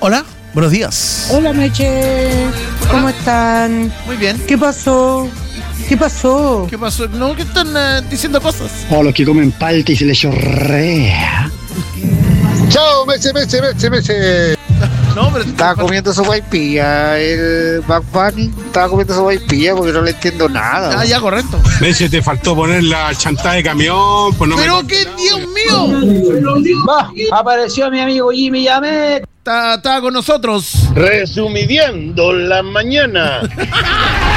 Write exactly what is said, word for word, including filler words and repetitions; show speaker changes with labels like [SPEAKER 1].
[SPEAKER 1] Hola, buenos días.
[SPEAKER 2] Hola, Meche. ¿Cómo están?
[SPEAKER 1] Muy bien.
[SPEAKER 2] ¿Qué pasó? ¿Qué pasó?
[SPEAKER 1] ¿Qué pasó? No, que están uh, diciendo cosas.
[SPEAKER 3] O los que comen palta y se les chorrea.
[SPEAKER 4] Chao, Meche, Meche, Meche, Meche.
[SPEAKER 1] No, pero
[SPEAKER 4] Estaba comiendo su guaipilla el Bad Bunny. Estaba comiendo su guaipilla porque no le entiendo nada.
[SPEAKER 1] Ah, ya, correcto.
[SPEAKER 5] Meche, te faltó poner la chantada de camión. Pues no
[SPEAKER 1] Pero
[SPEAKER 5] me...
[SPEAKER 1] qué, Dios mío.
[SPEAKER 6] Va, apareció mi amigo Jimmy Llamet.
[SPEAKER 1] Está, está con nosotros.
[SPEAKER 7] Resumiendo la mañana.